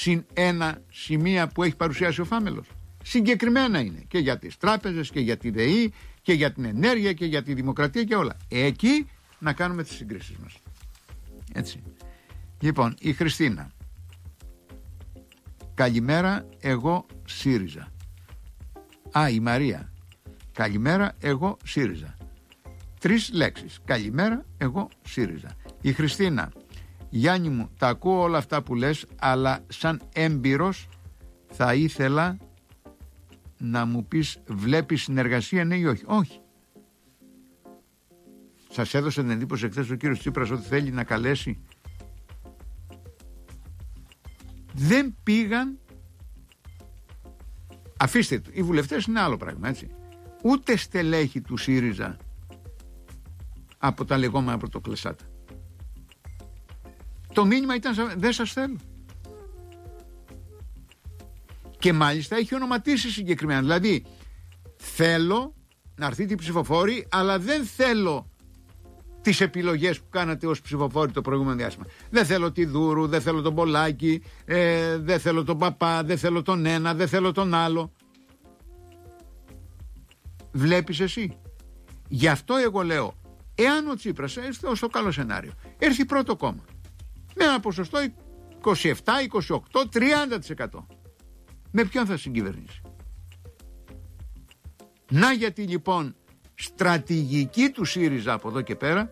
συν ένα σημεία που έχει παρουσιάσει ο Φάμελος. Συγκεκριμένα είναι και για τις τράπεζες και για τη ΔΕΗ και για την ενέργεια και για τη δημοκρατία και όλα. Εκεί να κάνουμε τις συγκρίσεις μας. Έτσι. Λοιπόν, η Χριστίνα. Καλημέρα, εγώ ΣΥΡΙΖΑ. Η Μαρία. Καλημέρα, εγώ ΣΥΡΙΖΑ. 3 λέξεις. Καλημέρα, εγώ ΣΥΡΙΖΑ. Η Χριστίνα. Γιάννη μου, τα ακούω όλα αυτά που λες, αλλά σαν έμπειρος θα ήθελα να μου πεις, βλέπεις συνεργασία, ναι ή όχι? Όχι. Σας έδωσε την εντύπωση εχθές ο κύριος Τσίπρας ότι θέλει να καλέσει? Δεν πήγαν. Αφήστε του, οι βουλευτές είναι άλλο πράγμα, έτσι. Ούτε στελέχη του ΣΥΡΙΖΑ από τα λεγόμενα πρωτοκλεσάτα. Το μήνυμα ήταν δεν σας θέλω. Και μάλιστα έχει ονοματίσει συγκεκριμένα. Δηλαδή θέλω να έρθει η ψηφοφόρη, αλλά δεν θέλω τις επιλογές που κάνατε ως ψηφοφόροι το προηγούμενο διάστημα. Δεν θέλω τη Δούρου, δεν θέλω τον Πολάκη, δεν θέλω τον Παπά, δεν θέλω τον ένα, δεν θέλω τον άλλο. Βλέπεις εσύ? Γι' αυτό εγώ λέω, εάν ο Τσίπρας, στο καλό σενάριο, έρθει πρώτο κόμμα με ένα ποσοστό 27, 28, 30%, με ποιον θα συγκυβερνήσει? Να γιατί λοιπόν στρατηγική του ΣΥΡΙΖΑ από εδώ και πέρα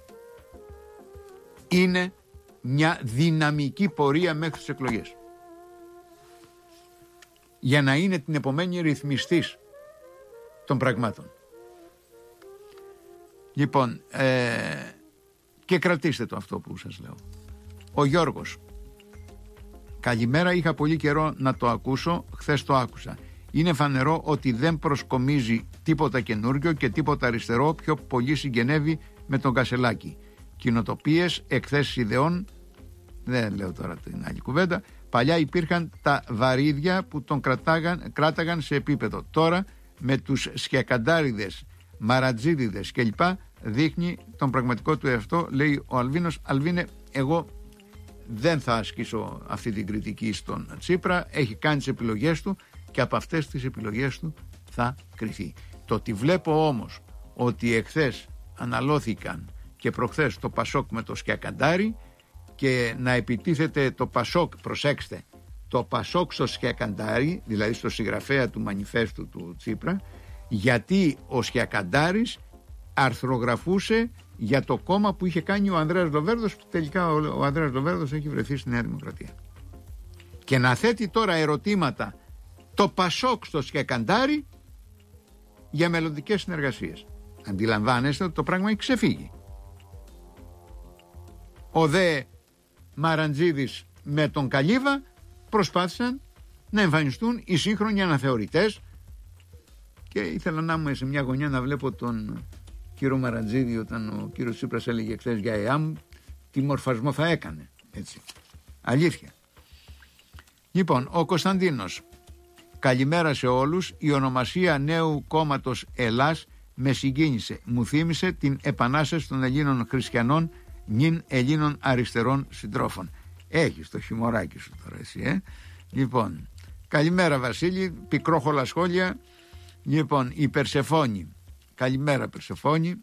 είναι μια δυναμική πορεία μέχρι τις εκλογές, για να είναι την επομένη ρυθμιστής των πραγμάτων. Λοιπόν, και κρατήστε το αυτό που σας λέω. Ο Γιώργος. Καλημέρα, είχα πολύ καιρό να το ακούσω, χθες το άκουσα. Είναι φανερό ότι δεν προσκομίζει τίποτα καινούργιο και τίποτα αριστερό, πιο πολύ συγγενεύει με τον Κασελάκη. Κοινοτοπίες, εκθέσεις ιδεών, δεν λέω τώρα την άλλη κουβέντα. Παλιά υπήρχαν τα βαρύδια που τον κράταγαν σε επίπεδο. Τώρα με τους σκιακαντάριδες, μαρατζίδιδες κλπ. Δείχνει τον πραγματικό του εαυτό, λέει ο Αλβίνος. Αλβίνε, εγώ δεν θα ασκήσω αυτή την κριτική στον Τσίπρα. Έχει κάνει τις επιλογές του και από αυτές τις επιλογές του θα κριθεί. Το ότι βλέπω όμως ότι εχθές αναλώθηκαν και προχθές το Πασόκ με το Σκιακαντάρι και να επιτίθεται το Πασόκ, προσέξτε, το Πασόκ στο Σκιακαντάρι, δηλαδή στο συγγραφέα του μανιφέστου του Τσίπρα, γιατί ο Σκιακαντάρης αρθρογραφούσε για το κόμμα που είχε κάνει ο Ανδρέας Λοβέρδος, που τελικά ο Ανδρέας Λοβέρδος έχει βρεθεί στη Νέα Δημοκρατία. Και να θέτει τώρα ερωτήματα το Πασόκ στο Σκιακαντάρι για μελλοντικές συνεργασίες. Αντιλαμβάνεστε ότι το πράγμα έχει ξεφύγει. Ο δε Μαραντζίδης με τον Καλίβα προσπάθησαν να εμφανιστούν οι σύγχρονοι αναθεωρητές και ήθελα να είμαι σε μια γωνιά να βλέπω τον κύριο Μαραντζίδη όταν ο κύριος Τσίπρας έλεγε χθες για ΕΑΜ τι μορφασμό θα έκανε, έτσι. Αλήθεια. Λοιπόν, ο Κωνσταντίνος. Καλημέρα σε όλους. Η ονομασία νέου κόμματος Ελλάς με συγκίνησε. Μου θύμισε την επανάσταση των Ελλήνων χριστιανών νυν Ελλήνων αριστερών συντρόφων. Έχεις το χιμωράκι σου τώρα εσύ, Λοιπόν, καλημέρα Βασίλη, πικρόχολα σχόλια. Λοιπόν, η Περσεφόνη. Καλημέρα Περσεφόνη.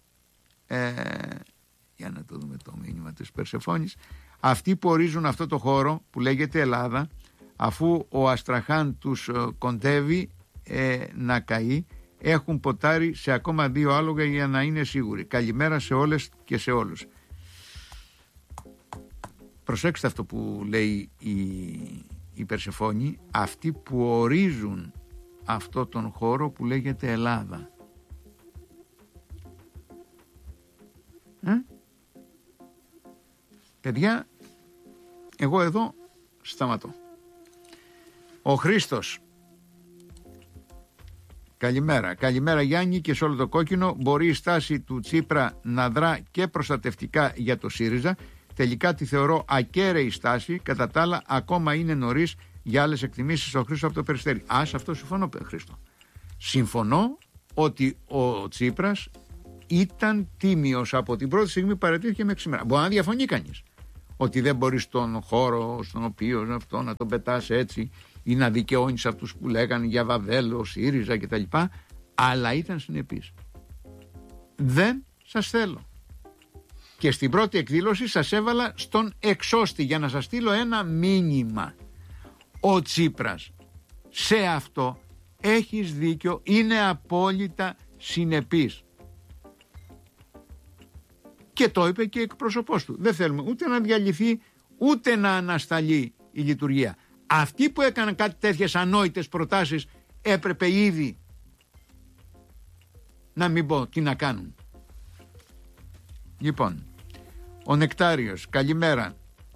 Για να το δούμε το μήνυμα της Περσεφόνης. Αυτοί που ορίζουν αυτό το χώρο που λέγεται Ελλάδα, αφού ο Αστραχάν τους κοντεύει να καεί, έχουν ποτάρει σε ακόμα 2 άλογα για να είναι σίγουροι. Καλημέρα σε όλες και σε όλους. Προσέξτε αυτό που λέει η Περσεφόνη. Αυτοί που ορίζουν αυτό τον χώρο που λέγεται Ελλάδα. Παιδιά, εγώ εδώ σταματώ. Ο Χρήστος. Καλημέρα. Καλημέρα Γιάννη και σε όλο το κόκκινο. Μπορεί η στάση του Τσίπρα να δρά και προστατευτικά για το ΣΥΡΙΖΑ. Τελικά τη θεωρώ ακέραιη στάση. Κατά τα άλλα ακόμα είναι νωρίς για άλλες εκτιμήσεις. Ο Χρήστος από το Περιστέρι. Σε αυτό συμφωνώ, Χρήστο. Συμφωνώ ότι ο Τσίπρας ήταν τίμιος από την πρώτη στιγμή που παρατήθηκε μέχρι σήμερα. Μπορεί να διαφωνεί κανείς. ότι δεν μπορείς τον χώρο στον οποίο αυτό να τον πετάς έτσι ή να δικαιώνεις αυτούς που λέγανε για Βαβέλο, ΣΥΡΙΖΑ κτλ. Αλλά ήταν συνεπής. Δεν σας θέλω. Και στην πρώτη εκδήλωση σας έβαλα στον εξώστη για να σας στείλω ένα μήνυμα. Ο Τσίπρας σε αυτό έχεις δίκιο, είναι απόλυτα συνεπής. Και το είπε και εκπρόσωπός του. Δεν θέλουμε ούτε να διαλυθεί ούτε να ανασταλεί η λειτουργία. Αυτοί που έκαναν κάτι τέτοιες ανόητες προτάσεις έπρεπε ήδη να μην πω τι να κάνουν. Λοιπόν, ο Νεκτάριος, καλημέρα.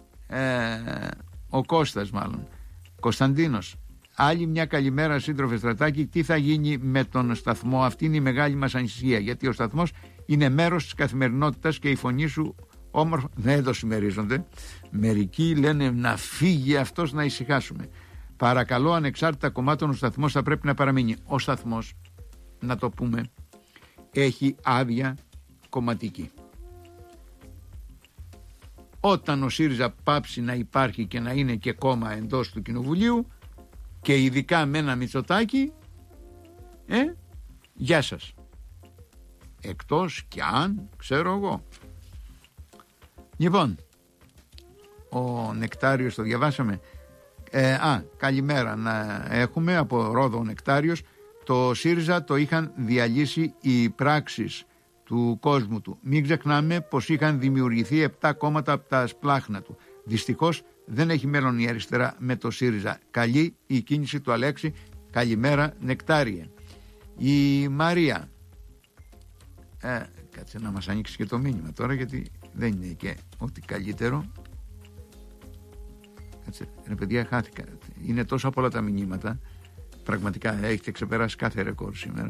Ο Κώστας μάλλον. Κωνσταντίνος, άλλη μια καλημέρα σύντροφε Στρατάκη. Τι θα γίνει με τον σταθμό? Αυτή είναι η μεγάλη μας ανησυχία, γιατί ο σταθμός είναι μέρος της καθημερινότητας και η φωνή σου όμορφα δεν το συμμερίζονται. Μερικοί λένε να φύγει αυτός, να ησυχάσουμε. Παρακαλώ, ανεξάρτητα κομμάτων, ο σταθμός θα πρέπει να παραμείνει. Ο σταθμός, να το πούμε, έχει άδεια κομματική. Όταν ο ΣΥΡΙΖΑ πάψει να υπάρχει και να είναι και κόμμα εντός του Κοινοβουλίου και ειδικά με ένα Μητσοτάκη, γεια σας. Εκτός κι αν, ξέρω εγώ. Λοιπόν, ο Νεκτάριος το διαβάσαμε. Καλημέρα να έχουμε από Ρόδο ο Νεκτάριος. Το ΣΥΡΙΖΑ το είχαν διαλύσει οι πράξεις του κόσμου του. Μην ξεχνάμε πως είχαν δημιουργηθεί 7 κόμματα από τα σπλάχνα του. Δυστυχώς δεν έχει μέλλον η αριστερά με το ΣΥΡΙΖΑ. Καλή η κίνηση του Αλέξη. Καλημέρα Νεκτάριε. Η Μαρία. Κάτσε να μας ανοίξει και το μήνυμα τώρα, γιατί δεν είναι και ό,τι καλύτερο. Κάτσε, ρε παιδιά, χάθηκα. Είναι τόσο πολλά τα μηνύματα. Πραγματικά έχετε ξεπεράσει κάθε ρεκόρ σήμερα.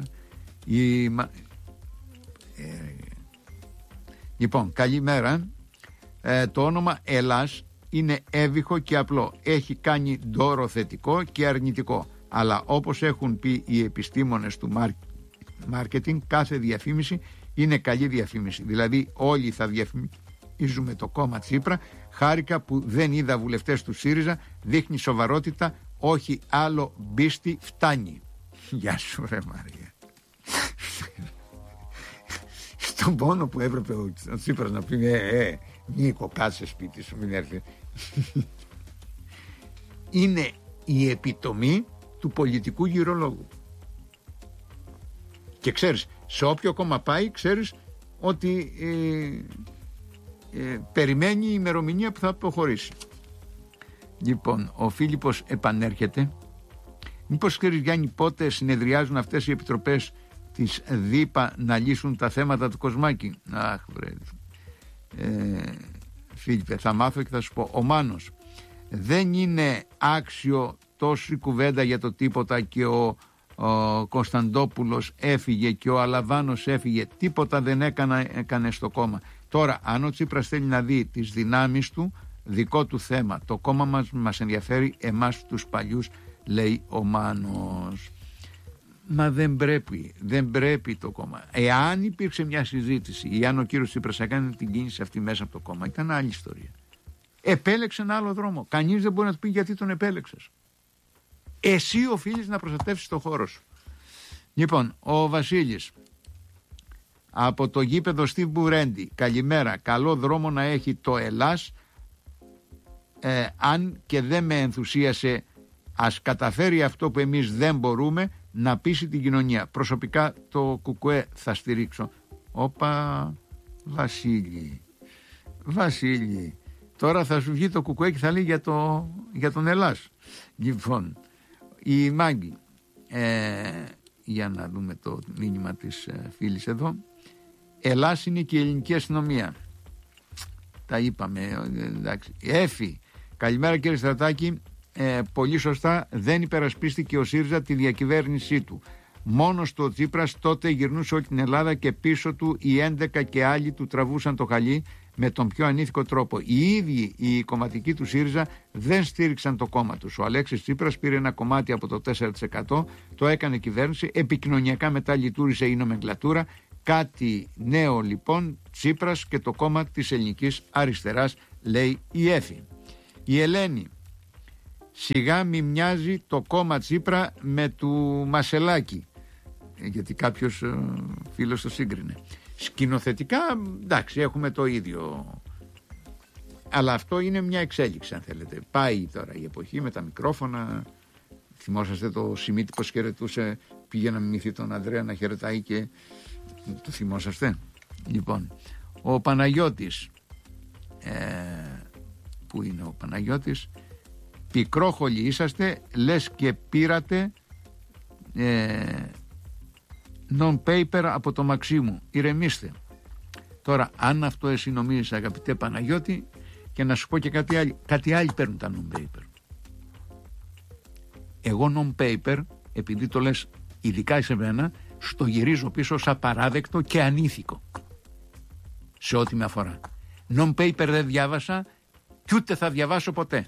Λοιπόν, καλημέρα. Το όνομα Ελλάς είναι έβυχο και απλό. Έχει κάνει ντόρο θετικό και αρνητικό. Αλλά όπως έχουν πει οι επιστήμονες του μάρκετινγκ, κάθε διαφήμιση είναι καλή διαφήμιση. Δηλαδή όλοι θα διαφημίζουμε το κόμμα Τσίπρα. Χάρηκα που δεν είδα βουλευτές του ΣΥΡΙΖΑ. Δείχνει σοβαρότητα. Όχι άλλο μπίστη, φτάνει. Γεια σου ρε Μαρία. Στον πόνο που έπρεπε ο Τσίπρας να πει Νίκο, κάτσε σπίτι σου, μην έρθει. Είναι η επιτομή του πολιτικού γυρολόγου. Και ξέρεις, σε όποιο κόμμα πάει, ξέρεις ότι περιμένει η ημερομηνία που θα αποχωρήσει. Λοιπόν, ο Φίλιππος επανέρχεται. Μήπως ξέρεις, Γιάννη, πότε συνεδριάζουν αυτές οι επιτροπές της ΔΥΠΑ να λύσουν τα θέματα του Κοσμάκη? Αχ βρε Φίλιππε, θα μάθω και θα σου πω. Ο Μάνος, δεν είναι άξιο τόση κουβέντα για το τίποτα και ο Κωνσταντόπουλος έφυγε και ο Αλαβάνος έφυγε, τίποτα δεν έκανε στο κόμμα. Τώρα αν ο Τσίπρας θέλει να δει τις δυνάμεις του, δικό του θέμα. Το κόμμα μας ενδιαφέρει εμάς τους παλιούς, λέει ο Μάνος. Μα δεν πρέπει το κόμμα. Εάν υπήρξε μια συζήτηση ή αν ο κύριος Τσίπρας έκανε την κίνηση αυτή μέσα από το κόμμα, ήταν άλλη ιστορία. Επέλεξε ένα άλλο δρόμο. Κανείς δεν μπορεί να του πει γιατί τον επέλεξες. Εσύ οφείλεις να προστατεύσεις το χώρο σου. Λοιπόν, ο Βασίλης από το γήπεδο Στίβ Μπουρέντι. Καλημέρα. Καλό δρόμο να έχει το Ελλάς. Αν και δεν με ενθουσίασε, ας καταφέρει αυτό που εμείς δεν μπορούμε, να πείσει την κοινωνία. Προσωπικά το ΚΚΕ θα στηρίξω. Όπα, Βασίλη, τώρα θα σου βγει το ΚΚΕ και θα λέει για τον Ελλάς. Λοιπόν, η Μάγκη, για να δούμε το μήνυμα της φίλης εδώ. Ελλάς είναι και η ελληνική αστυνομία. Τα είπαμε, εντάξει. Έφη, καλημέρα κύριε Στρατάκη. Πολύ σωστά, δεν υπερασπίστηκε ο ΣΥΡΙΖΑ τη διακυβέρνησή του. Μόνος του ο Τσίπρας τότε γυρνούσε όλη την Ελλάδα και πίσω του οι 11 και άλλοι του τραβούσαν το χαλί με τον πιο ανήθικο τρόπο. Οι ίδιοι οι κομματικοί του ΣΥΡΙΖΑ δεν στήριξαν το κόμμα τους. Ο Αλέξης Τσίπρας πήρε ένα κομμάτι από το 4%, το έκανε κυβέρνηση, επικοινωνιακά μετά λειτουργήσε η νομεγκλατούρα. Κάτι νέο λοιπόν, Τσίπρας και το κόμμα της ελληνικής αριστεράς λέει η Έφη. Η Ελένη, σιγά μη μοιάζει το κόμμα Τσίπρα με του Μασελάκη, γιατί κάποιος φίλος το σύγκρινε. Σκηνοθετικά εντάξει, έχουμε το ίδιο, αλλά αυτό είναι μια εξέλιξη, αν θέλετε. Πάει τώρα η εποχή με τα μικρόφωνα. Θυμόσαστε το Σιμίτη πως χαιρετούσε, πήγε να μιμηθεί τον Ανδρέα να χαιρετάει, και το θυμόσαστε? Λοιπόν, ο Παναγιώτης, πού είναι ο Παναγιώτης? Πικρόχολοι είσαστε, λες και πήρατε non-paper από το Μαξίμου. Ηρεμήστε. Τώρα, αν αυτό εσύ νομίζεις, αγαπητέ Παναγιώτη, και να σου πω και κάτι άλλοι παίρνουν τα non-paper. Εγώ non-paper, επειδή το λες ειδικά σε μένα, στο γυρίζω πίσω ως απαράδεκτο και ανήθικο σε ό,τι με αφορά. Non-paper δεν διάβασα και ούτε θα διαβάσω ποτέ.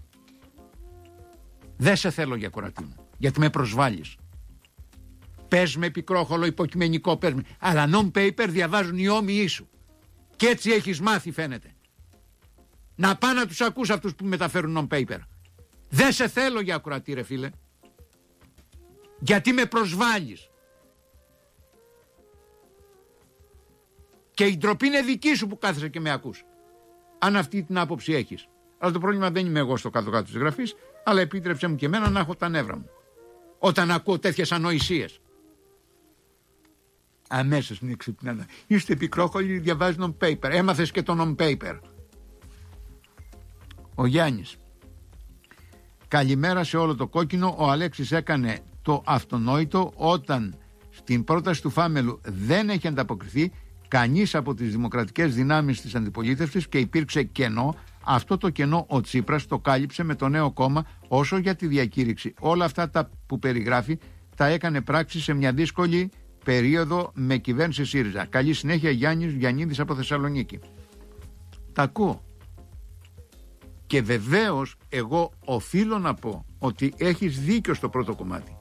Δεν σε θέλω για κορατή μου, γιατί με προσβάλλεις. Πες με πικρόχολο υποκειμενικό, πες με, αλλά non-paper διαβάζουν οι όμοιοι σου. Και έτσι έχεις μάθει, φαίνεται. Να πά να τους ακούς αυτούς που μεταφέρουν non-paper. Δεν σε θέλω για ακροατή, ρε φίλε, γιατί με προσβάλλεις. Και η ντροπή είναι δική σου που κάθεσαι και με ακούς, αν αυτή την άποψη έχεις. Αλλά το πρόβλημα δεν είμαι εγώ στο κάτω-κάτω της γραφής, αλλά επίτρεψε μου και εμένα να έχω τα νεύρα μου όταν ακούω τέτοιες ανοησίες. Αμέσως με ξυπνάνε. Είστε πικρόχολοι, διαβάζουν non-paper. Έμαθες και το non-paper. Ο Γιάννης. Καλημέρα σε όλο το κόκκινο. Ο Αλέξης έκανε το αυτονόητο όταν στην πρόταση του Φάμελου δεν έχει ανταποκριθεί κανείς από τις δημοκρατικές δυνάμεις της αντιπολίτευσης και υπήρξε κενό. Αυτό το κενό ο Τσίπρας το κάλυψε με το νέο κόμμα. Όσο για τη διακήρυξη, όλα αυτά τα που περιγράφει τα έκανε πράξη σε μια δύσκολη περίοδο με κυβέρνηση ΣΥΡΙΖΑ. Καλή συνέχεια, Γιάννης Γιαννίδης από Θεσσαλονίκη. Τα ακούω. Και βεβαίως εγώ οφείλω να πω ότι έχεις δίκιο στο πρώτο κομμάτι.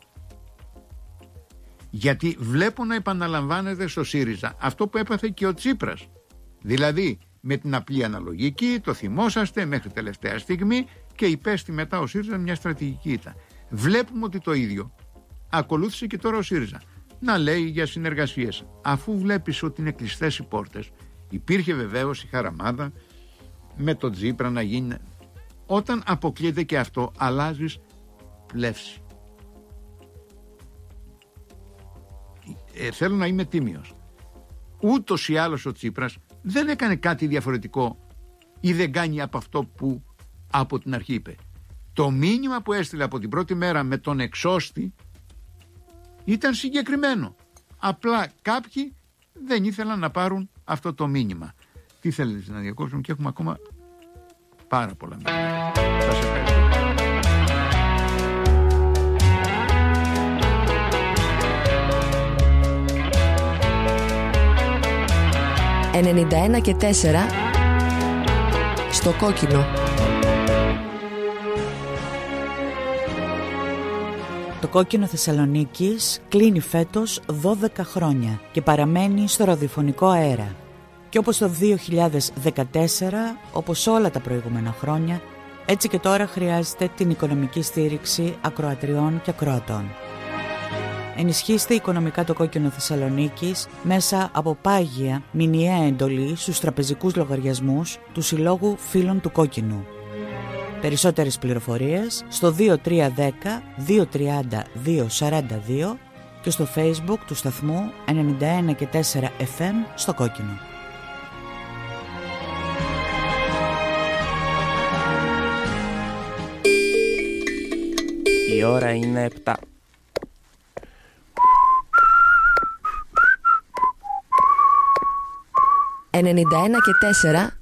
Γιατί βλέπω να επαναλαμβάνεται στο ΣΥΡΙΖΑ αυτό που έπαθε και ο Τσίπρας. Δηλαδή με την απλή αναλογική, το θυμόσαστε μέχρι τελευταία στιγμή, και υπέστη μετά ο ΣΥΡΙΖΑ μια στρατηγική ήττα. Βλέπουμε ότι το ίδιο ακολούθησε και τώρα ο ΣΥΡΙΖΑ. Να λέει για συνεργασίες. Αφού βλέπεις ότι είναι κλειστές οι πόρτες, υπήρχε βεβαίως η χαραμάδα με τον Τσίπρα να γίνει. Όταν αποκλείεται και αυτό, αλλάζεις πλεύση. Θέλω να είμαι τίμιος. Ούτως ή άλλως ο Τσίπρας δεν έκανε κάτι διαφορετικό ή δεν κάνει από αυτό που από την αρχή είπε. Το μήνυμα που έστειλε από την πρώτη μέρα με τον εξώστη ήταν συγκεκριμένο. Απλά κάποιοι δεν ήθελαν να πάρουν αυτό το μήνυμα. Τι θέλετε να διακόψουμε, και έχουμε ακόμα πάρα πολλά μήνυμα. Σας ευχαριστώ. 91 και 4 στο κόκκινο. Το κόκκινο Θεσσαλονίκης κλείνει φέτος 12 χρόνια και παραμένει στο ραδιοφωνικό αέρα. Και όπως το 2014, όπως όλα τα προηγούμενα χρόνια, έτσι και τώρα χρειάζεται την οικονομική στήριξη ακροατριών και ακροατών. Ενισχύστε οικονομικά το κόκκινο Θεσσαλονίκης μέσα από πάγια μηνιαία εντολή στους τραπεζικούς λογαριασμούς του Συλλόγου Φίλων του Κόκκινου. Περισσότερες πληροφορίες στο 2310 230 242 και στο Facebook του σταθμού 91 και 4 FM στο κόκκινο. Η ώρα είναι 7. «91 και 4